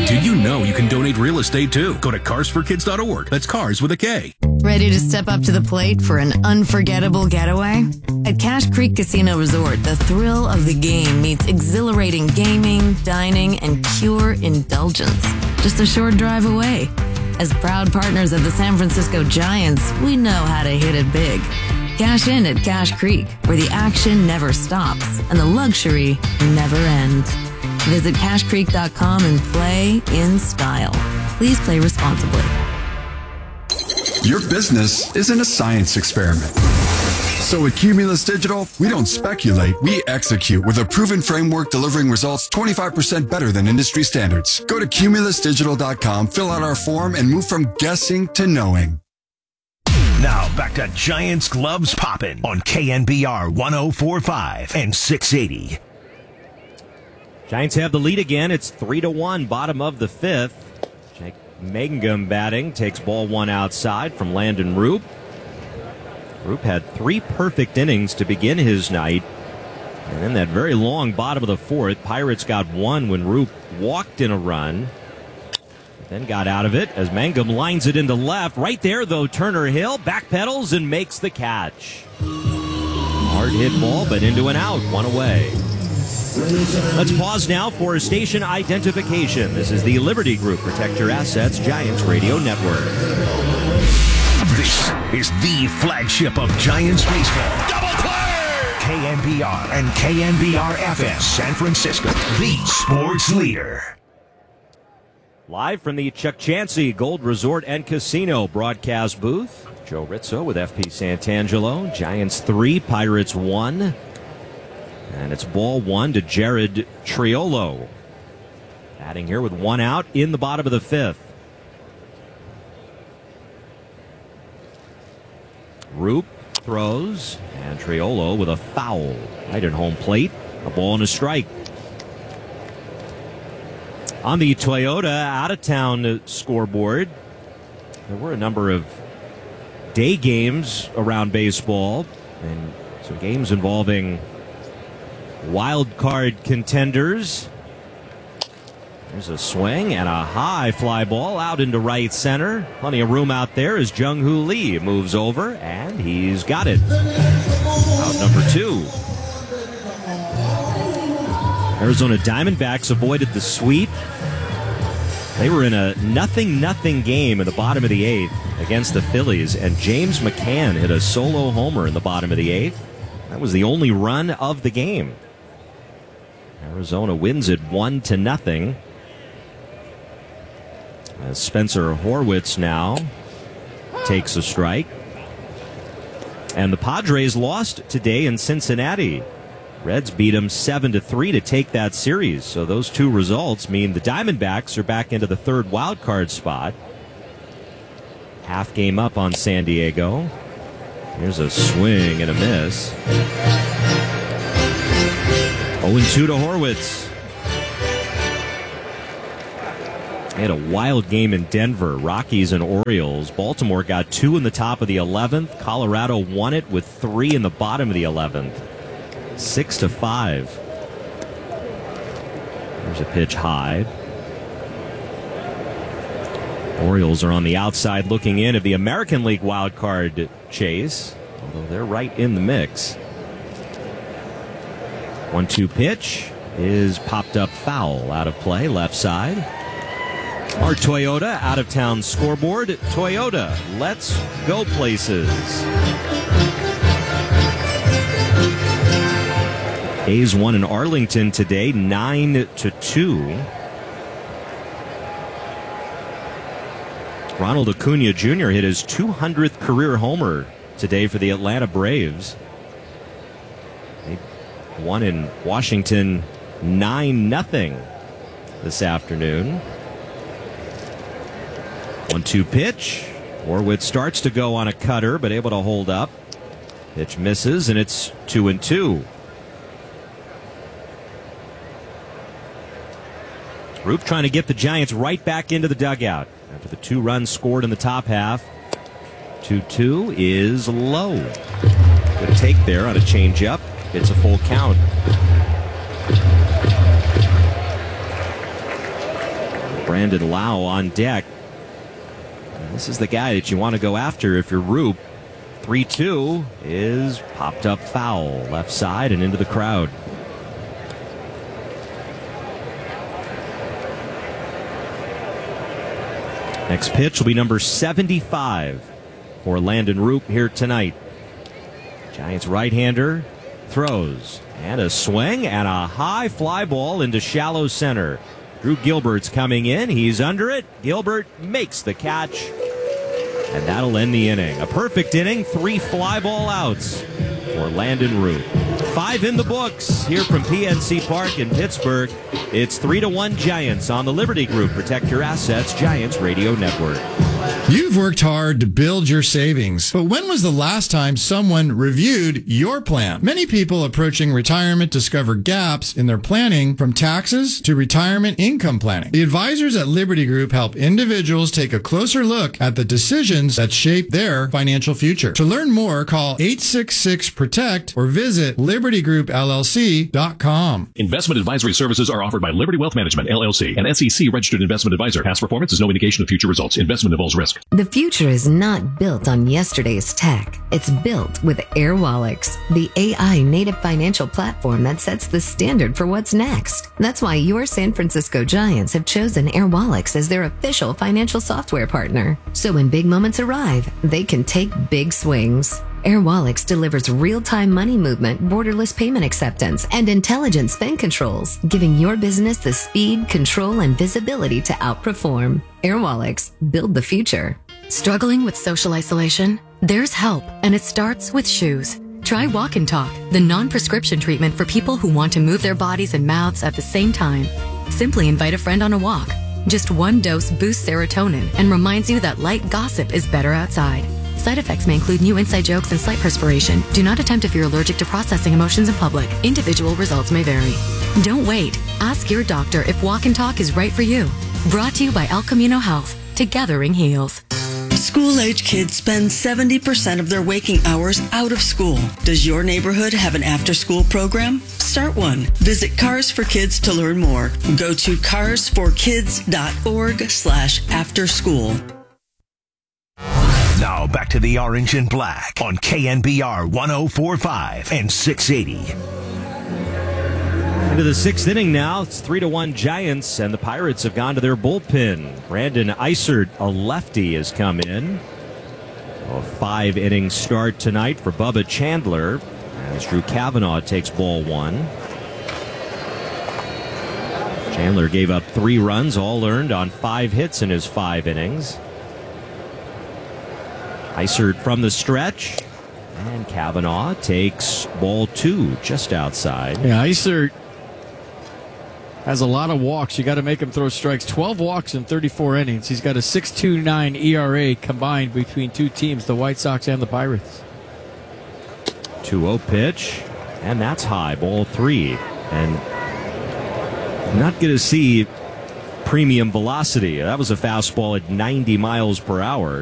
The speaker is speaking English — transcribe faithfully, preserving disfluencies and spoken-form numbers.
Did you know you can donate real estate too? Go to cars for kids dot org. That's cars with a K. Ready to step up to the plate for an unforgettable getaway? At Cache Creek Casino Resort, the thrill of the game meets exhilarating gaming, dining, and pure indulgence. Just a short drive away. As proud partners of the San Francisco Giants, we know how to hit it big. Cash in at Cache Creek, where the action never stops and the luxury never ends. Visit cache creek dot com and play in style. Please play responsibly. Your business isn't a science experiment. So at Cumulus Digital, we don't speculate, we execute with a proven framework delivering results twenty-five percent better than industry standards. Go to cumulus digital dot com, fill out our form, and move from guessing to knowing. Now back to Giants Gloves Poppin' on K N B R one oh four point five and six eighty. Giants have the lead again. It's three to one, bottom of the fifth. Jake Mangum batting, takes ball one outside from Landon Roop. Roop had three perfect innings to begin his night. And then that very long bottom of the fourth, Pirates got one when Roop walked in a run. Then got out of it as Mangum lines it into left. Right there, though, Turner Hill backpedals and makes the catch. Hard hit ball, but into an out, one away. Let's pause now for station identification. This is the Liberty Group. Protect your assets, Giants Radio Network. This is the flagship of Giants baseball. Double play! K N B R and K N B R F M, San Francisco, the sports leader. Live from the Chuck Chansey Gold Resort and Casino broadcast booth, Joe Rizzo with F P Santangelo. Giants three, Pirates one. And it's ball one to Jared Triolo. Batting here with one out in the bottom of the fifth. Roop throws, and Triolo with a foul right at home plate. A ball and a strike. On the Toyota out-of-town scoreboard, there were a number of day games around baseball, and some games involving wild card contenders. There's a swing and a high fly ball out into right center. Plenty of room out there as Jung Hoo Lee moves over, and he's got it. Out number two. Arizona Diamondbacks avoided the sweep. They were in a nothing nothing game in the bottom of the eighth against the Phillies, and James McCann hit a solo homer in the bottom of the eighth. That was the only run of the game. Arizona wins it one to nothing. As Spencer Horwitz now takes a strike. And the Padres lost today in Cincinnati. Reds beat them seven to three to take that series. So those two results mean the Diamondbacks are back into the third wild card spot. Half game up on San Diego. Here's a swing and a miss. oh and two to Horwitz. They had a wild game in Denver, Rockies and Orioles. Baltimore got two in the top of the eleventh. Colorado won it with three in the bottom of the eleventh. Six to five. There's a pitch high. Orioles are on the outside looking in of the American League wild card chase, although they're right in the mix. one two pitch is popped up foul, out of play, left side. Our Toyota out-of-town scoreboard. Toyota, let's go places. A's won in Arlington today, nine to two. Ronald Acuna Junior hit his two hundredth career homer today for the Atlanta Braves. They won in Washington nine nothing this afternoon. one two pitch. Horwitz starts to go on a cutter, but able to hold up. Pitch misses, and it's two and two. Roop trying to get the Giants right back into the dugout after the two runs scored in the top half. two two is low. Good take there on a changeup. It's a full count. Brandon Lau on deck. And this is the guy that you want to go after if you're Roop. three two is popped up foul. Left side and into the crowd. Next pitch will be number seventy-five for Landon Roop here tonight. Giants right-hander throws. And a swing and a high fly ball into shallow center. Drew Gilbert's coming in. He's under it. Gilbert makes the catch. And that'll end the inning. A perfect inning. Three fly ball outs for Landon Roop. Five in the books here from P N C Park in Pittsburgh. It's three to one Giants on the Liberty Group. Protect your assets. Giants Radio Network. You've worked hard to build your savings, but when was the last time someone reviewed your plan? Many people approaching retirement discover gaps in their planning, from taxes to retirement income planning. The advisors at Liberty Group help individuals take a closer look at the decisions that shape their financial future. To learn more, call eight six six PROTECT or visit liberty group l l c dot com. Investment advisory services are offered by Liberty Wealth Management, L L C, an S E C registered investment advisor. Past performance is no indication of future results. Investment involves risk. The future is not built on yesterday's tech. It's built with AirWallex, the A I native financial platform that sets the standard for what's next. That's why your San Francisco Giants have chosen AirWallex as their official financial software partner. So when big moments arrive, they can take big swings. AirWallex delivers real-time money movement, borderless payment acceptance, and intelligent spend controls, giving your business the speed, control, and visibility to outperform. AirWallex, build the future. Struggling with social isolation? There's help, and it starts with shoes. Try Walk and Talk, the non-prescription treatment for people who want to move their bodies and mouths at the same time. Simply invite a friend on a walk. Just one dose boosts serotonin and reminds you that light gossip is better outside. Side effects may include new inside jokes and slight perspiration. Do not attempt if you're allergic to processing emotions in public. Individual results may vary. Don't wait. Ask your doctor if Walk and Talk is right for you. Brought to you by El Camino Health. Together Heals. School-age kids spend seventy percent of their waking hours out of school. Does your neighborhood have an after-school program? Start one. Visit Cars for Kids to learn more. Go to cars for kids dot org slash after school. Now back to the Orange and Black on K N B R one oh four point five and six eighty. Into the sixth inning now. It's three to one Giants, and the Pirates have gone to their bullpen. Brandon Eisert, a lefty, has come in. A five-inning start tonight for Bubba Chandler as Drew Kavanaugh takes ball one. Chandler gave up three runs, all earned on five hits in his five innings. Eisert from the stretch, and Kavanaugh takes ball two just outside. Yeah, Eisert has a lot of walks. You got to make him throw strikes. twelve walks in thirty-four innings. He's got a six point two nine E R A combined between two teams, the White Sox and the Pirates. two oh pitch, and that's high, ball three. And not going to see premium velocity. That was a fastball at ninety miles per hour.